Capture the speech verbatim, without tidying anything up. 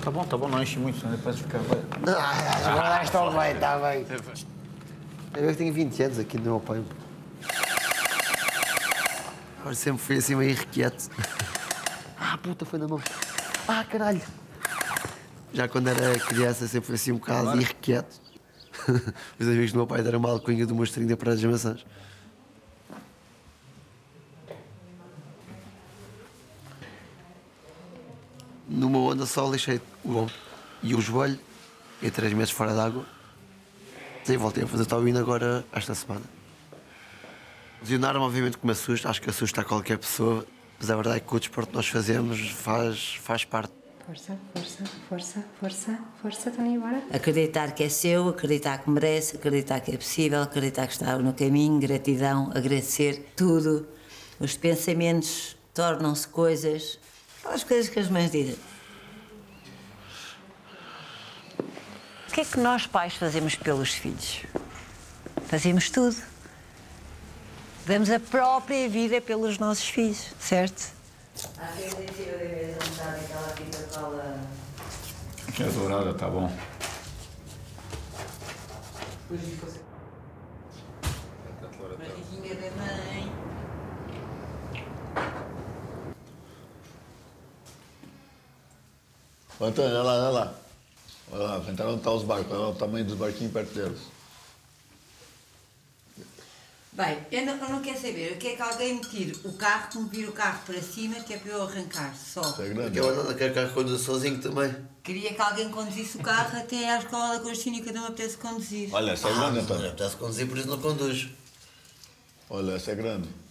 Tá bom, tá bom, não enche muito, senão depois fica... Ah, está bem, está bem. Eu que tenho vinte anos aqui no meu pai. Agora sempre fui assim meio irrequieto. Ah, puta, foi na mão. Ah, caralho. Já quando era criança sempre fui assim um bocado Agora? irrequieto. Os amigos do meu pai deram uma alcunha do monstrinho da Praia das Maçãs. Numa onda só lixei o ombro e o joelho, e três meses fora d'água. E voltei a fazer taurino agora, esta semana. Lesionar-me, obviamente, que me assusta, acho que assusta a qualquer pessoa, mas a verdade é que o desporto que nós fazemos faz, faz parte. Força, força, força, força, força, Tony, bora. Acreditar que é seu, acreditar que merece, acreditar que é possível, acreditar que está no caminho, gratidão, agradecer tudo. Os pensamentos tornam-se coisas, aquelas coisas que as mães dizem. O que é que nós pais fazemos pelos filhos? Fazemos tudo. Damos a própria vida pelos nossos filhos, certo? Às vezes eu devia jantar aquela fita cola. É dourada, tá bom. Barriguinha da mãe. Ô, Antônio, olha lá, olha lá. Olha lá, tentar onde estão os barcos, olha lá o tamanho dos barquinhos perto deles. Bem, eu não, eu não quero saber, eu quero que alguém me tire o carro, que me vire o carro para cima, que é para eu arrancar, só. Isso é grande. Eu não quero carro conduzir sozinho também. Queria que alguém conduzisse o carro até à escola da Cristina, que não me apetece conduzir. Olha, essa é grande, Ah, Antônio. apetece conduzir, por isso não conduzo. Olha, essa é grande.